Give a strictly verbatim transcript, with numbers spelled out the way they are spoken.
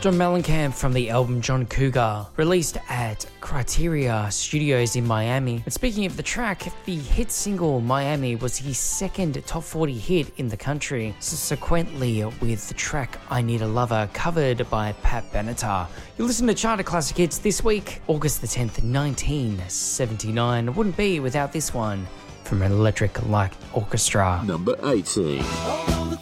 John Mellencamp from the album John Cougar, released at Criteria Studios in Miami. And speaking of the track, the hit single Miami was his second top forty hit in the country, subsequently with the track I Need a Lover, covered by Pat Benatar. You listen to Charter Classic Hits this week, August the tenth, nineteen seventy-nine. It wouldn't be without this one from Electric Light Orchestra. Number eighteen.